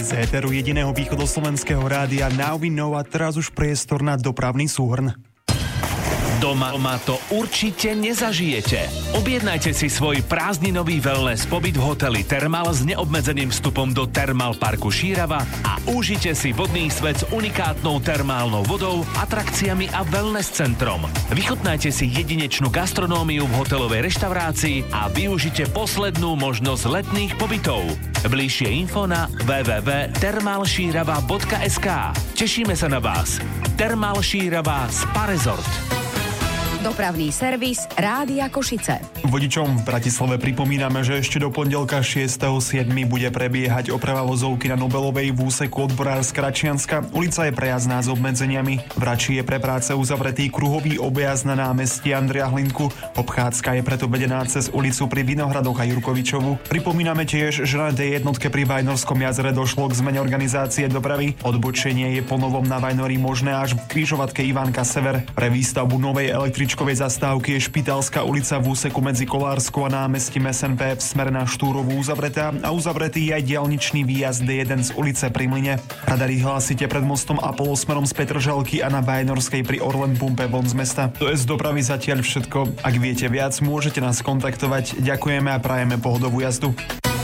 Z éteru jediného východoslovenského rádia Now We Know a teraz už priestor na dopravný súhrn. Doma to určite nezažijete. Objednajte si svoj prázdninový wellness pobyt v hoteli Thermal s neobmedzeným vstupom do Thermal parku Šírava a užite si vodný svet s unikátnou termálnou vodou, atrakciami a wellness centrom. Vychutnajte si jedinečnú gastronómiu v hotelovej reštaurácii a využite poslednú možnosť letných pobytov. Bližšie info na www.thermalšírava.sk. Tešíme sa na vás. Thermal Šírava Spa Resort. Dopravný servis Rádia Košice. Vodičom v Bratislave pripomíname, že ešte do pondelka 6.7. bude prebiehať oprava vozovky na Nobelovej v úseku Odborárska-Račianska. Ulica je prejazdná s obmedzeniami. V Rači je pre práce uzavretý kruhový objazd na námestí Andreja Hlinku. Obchádzka je preto vedená cez ulicu pri Vinohradoch a Jurkovičovu. Pripomíname tiež, že na D1 pri Vajnorskom jazere došlo k zmene organizácie dopravy. Odbočenie je ponovom na Vajnori možné až v križovatke Ivánka Sever. Pre výstavbu novej električkovej zastávky je Špitálska ulica v úseku medzi Kolárskou a námestím SNP v smere na Štúrovu uzavretá a uzavretý je aj diaľničný výjazd D1 z ulice pri Mlyne. Radari hlásite pred mostom Apollo smerom z Petržalky a na Vajnorskej pri Orlen pumpe von z mesta. To je z dopravy zatiaľ všetko. Ak viete viac, môžete nás kontaktovať. Ďakujeme a prajeme pohodovú jazdu.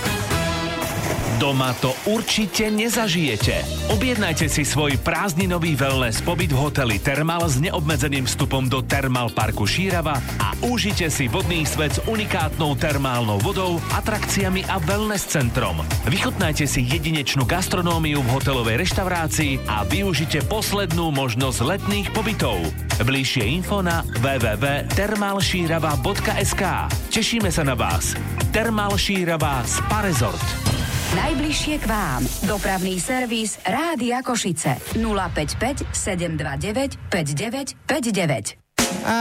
Doma to určite nezažijete. Objednajte si svoj prázdninový wellness pobyt v hoteli Thermal s neobmedzeným vstupom do Thermal parku Šírava a užite si vodný svet s unikátnou termálnou vodou, atrakciami a wellness centrom. Vychutnajte si jedinečnú gastronómiu v hotelovej reštaurácii a využite poslednú možnosť letných pobytov. Bližšie info na www.thermalšírava.sk. Tešíme sa na vás. Thermal Šírava Spa Resort. Najbližšie k vám. Dopravný servis Rádia Košice. 055 729 5959.